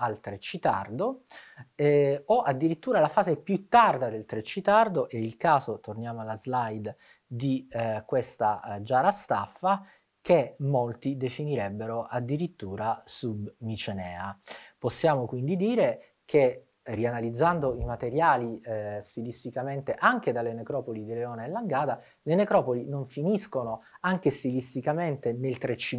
al Treccitardo, o addirittura la fase più tarda del Treccitardo. È il caso, torniamo alla slide, di questa giara staffa, che molti definirebbero addirittura submicenea. Possiamo quindi dire che, rianalizzando i materiali stilisticamente anche dalle necropoli di Leona e Langada, le necropoli non finiscono anche stilisticamente nel 300